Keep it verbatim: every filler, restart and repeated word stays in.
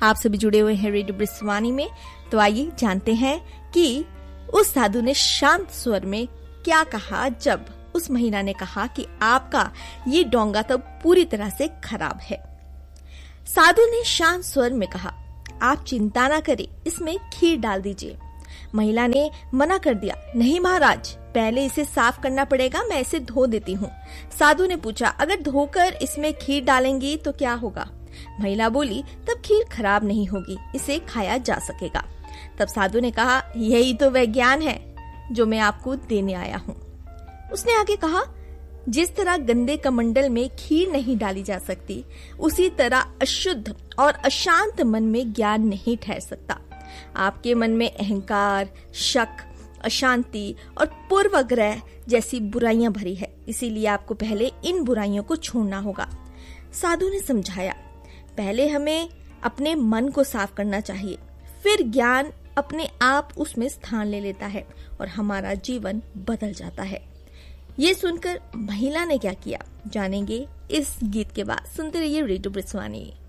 आप सभी जुड़े हुए हैं रेडियो ब्रिस्वानी में। तो आइए जानते हैं कि उस साधु ने शांत स्वर में क्या कहा जब उस महिला ने कहा कि आपका ये डोंगा तो पूरी तरह से खराब है। साधु ने शांत स्वर में कहा, आप चिंता ना करें, इसमें खीर डाल दीजिए। महिला ने मना कर दिया, नहीं महाराज, पहले इसे साफ करना पड़ेगा, मैं इसे धो देती हूँ। साधु ने पूछा, अगर धोकर इसमें खीर डालेंगी तो क्या होगा? महिला बोली, तब खीर खराब नहीं होगी, इसे खाया जा सकेगा। तब साधु ने कहा, यही तो वह ज्ञान है जो मैं आपको देने आया हूँ। उसने आगे कहा, जिस तरह गंदे कमंडल में खीर नहीं डाली जा सकती, उसी तरह अशुद्ध और अशांत मन में ज्ञान नहीं ठहर सकता। आपके मन में अहंकार, शक, अशांति और पूर्वाग्रह जैसी बुराइयां भरी है, इसीलिए आपको पहले इन बुराइयों को छोड़ना होगा। साधु ने समझाया, पहले हमें अपने मन को साफ करना चाहिए, फिर ज्ञान अपने आप उसमें स्थान ले लेता है और हमारा जीवन बदल जाता है। ये सुनकर महिला ने क्या किया, जानेंगे इस गीत के बाद। सुनते रहिए रेडियो ब्रिस्वानी।